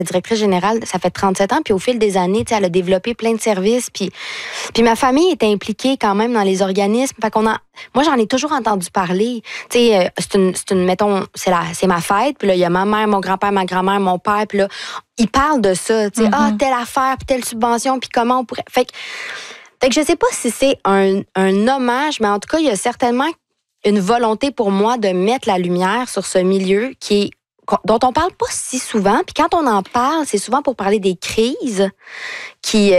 directrice générale, ça fait 37 ans, puis au fil des années, elle a développé plein de services, puis ma famille est impliquée quand même dans les organismes. Fait qu'on moi, j'en ai toujours entendu parler. Tu sais, mettons, c'est ma fête, puis là, il y a ma mère, mon grand-père, ma grand-mère, mon père, puis là, ils parlent de ça, tu sais, telle affaire, puis telle subvention, puis comment on pourrait... Fait que je sais pas si c'est un hommage, mais en tout cas, il y a certainement une volonté pour moi de mettre la lumière sur ce milieu dont on parle pas si souvent. Puis quand on en parle, c'est souvent pour parler des crises qui...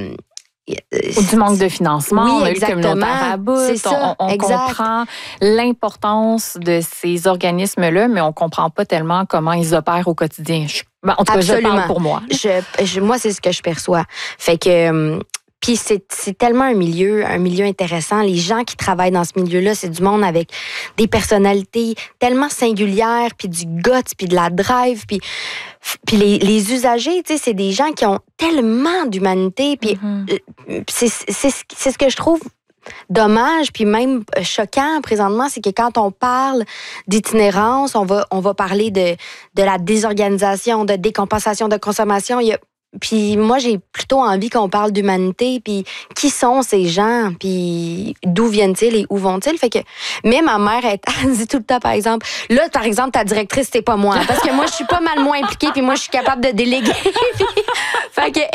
Ou du manque de financement, oui, on a eu le communautaire à bout, c'est ça, on comprend l'importance de ces organismes-là, mais on comprend pas tellement comment ils opèrent au quotidien. En tout cas, je parle pour moi. Moi, c'est ce que je perçois. Fait que... Puis c'est tellement un milieu intéressant. Les gens qui travaillent dans ce milieu-là, c'est du monde avec des personnalités tellement singulières, puis du guts, puis de la drive, puis les usagers, tu sais, c'est des gens qui ont tellement d'humanité, puis c'est ce que je trouve dommage, puis même choquant présentement, c'est que quand on parle d'itinérance, on va parler de la désorganisation, de décompensation, de consommation. Puis moi, j'ai plutôt envie qu'on parle d'humanité, puis qui sont ces gens, puis d'où viennent-ils et où vont-ils. Fait que, mais ma mère, elle dit tout le temps, par exemple, ta directrice, c'est pas moi, parce que moi, je suis pas mal moins impliquée, puis moi, je suis capable de déléguer. Fait que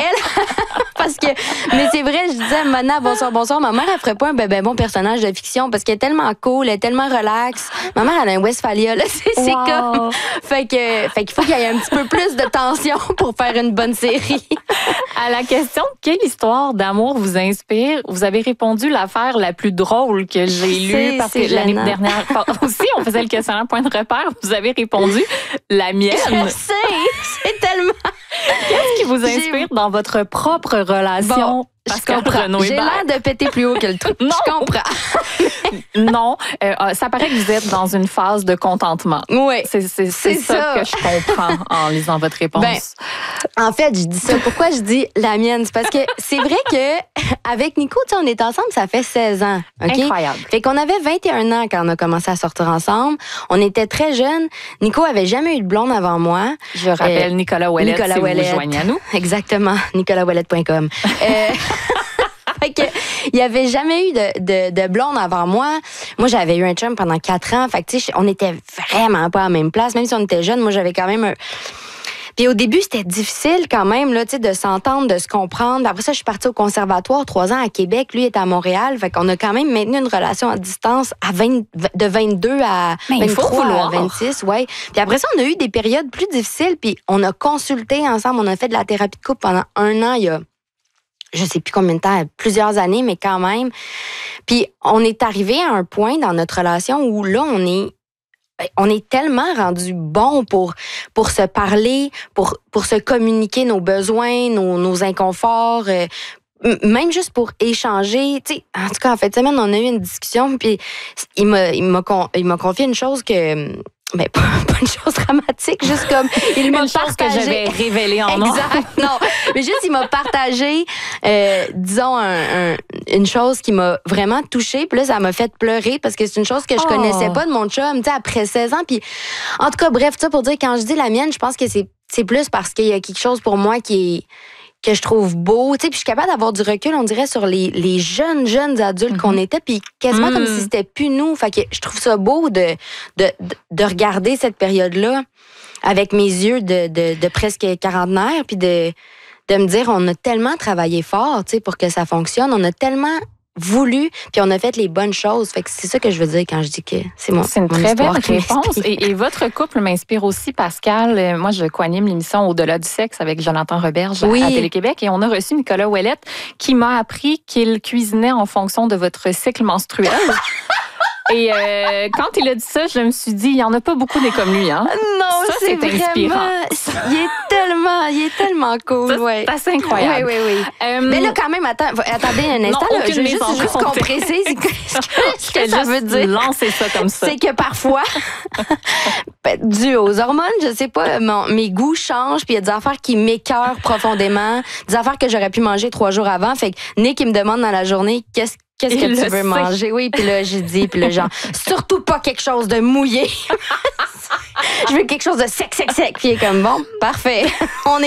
mais c'est vrai, je disais, Mona, bonsoir, ma mère, elle ferait pas un bon personnage de fiction, parce qu'elle est tellement cool, elle est tellement relax. Ma mère, elle a un Westphalia, là, c'est comme... Fait qu'il faut qu'il y ait un petit peu plus de tension pour faire une bonne série. À la question « Quelle histoire d'amour vous inspire ?» vous avez répondu l'affaire la plus drôle que j'ai lue, parce que l'année dernière aussi, on faisait le questionnaire point de repère, vous avez répondu la mienne. Je sais, c'est tellement... Qu'est-ce qui vous inspire dans votre propre relation? Je comprends. J'ai l'air de péter plus haut que le truc. Non. Je comprends. Non, ça paraît que vous êtes dans une phase de contentement. Oui. C'est ça que je comprends en lisant votre réponse. En fait, je dis ça. Pourquoi je dis la mienne? C'est parce que c'est vrai que avec Nico, tu sais, on est ensemble, ça fait 16 ans. Okay? Incroyable. Fait qu'on avait 21 ans quand on a commencé à sortir ensemble. On était très jeunes. Nico avait jamais eu de blonde avant moi. Je rappelle Nicolas Ouellette, si vous vous joignez à nous. Exactement, nicolasouellette.com. Fait que, il y avait jamais eu de blonde avant moi. Moi, j'avais eu un chum pendant 4 ans. Fait que, tu sais, on était vraiment pas à la même place. Même si on était jeunes, moi, j'avais quand même Puis au début, c'était difficile quand même, là, tu sais, de s'entendre, de se comprendre. Puis après ça, je suis partie au conservatoire 3 ans à Québec. Lui est à Montréal. Fait qu'on a quand même maintenu une relation à distance de 22 à 23 à 26. Ouais. Puis après ça, on a eu des périodes plus difficiles. Puis on a consulté ensemble. On a fait de la thérapie de couple pendant 1 an. Il y a je sais plus combien de temps, plusieurs années, mais quand même. Puis on est arrivé à un point dans notre relation où là, on est tellement rendu bon pour se parler, pour se communiquer nos besoins, nos inconforts, même juste pour échanger. Tu sais, en tout cas, en fin de semaine, on a eu une discussion, puis il m'a confié une chose que... Mais pas une chose dramatique, juste comme il m'a partagé que j'avais révélé en nom. Exact, non, mais juste il m'a partagé disons une chose qui m'a vraiment touchée, puis là ça m'a fait pleurer parce que c'est une chose que je connaissais pas de mon chum, tu sais, après 16 ans, puis en tout cas bref, ça pour dire, quand je dis la mienne, je pense que c'est plus parce qu'il y a quelque chose pour moi que je trouve beau, tu sais, puis je suis capable d'avoir du recul, on dirait, sur les jeunes adultes qu'on était, puis quasiment comme si c'était plus nous. Fait que je trouve ça beau de regarder cette période-là avec mes yeux de presque quarantenaire, puis de me dire, on a tellement travaillé fort, tu sais, pour que ça fonctionne, on a tellement voulu, puis on a fait les bonnes choses. Fait que c'est ça que je veux dire quand je dis que c'est une très belle réponse. Et votre couple m'inspire aussi, Pascal. Moi, je co-anime l'émission Au-delà du sexe avec Jonathan Roberge à Télé-Québec, et on a reçu Nicolas Ouellette qui m'a appris qu'il cuisinait en fonction de votre cycle menstruel. Et quand il a dit ça, je me suis dit, il n'y en a pas beaucoup des comme lui, hein? Non, ça, c'est inspirant. Il est tellement cool, ça, ouais. C'est assez incroyable. Oui. Mais là, quand même, attendez un instant, non, là, je veux juste qu'on précise ce que ça veut dire. Lancer ça comme ça. C'est que parfois, dû aux hormones, je sais pas, mes goûts changent, puis il y a des affaires qui m'écœurent profondément, des affaires que j'aurais pu manger 3 jours avant. Fait que Nick, il me demande dans la journée, qu'est-ce que tu veux manger? Oui, puis là, j'ai dit, puis là, genre, surtout pas quelque chose de mouillé. Je veux quelque chose de sec. Puis il est comme, bon, parfait. On est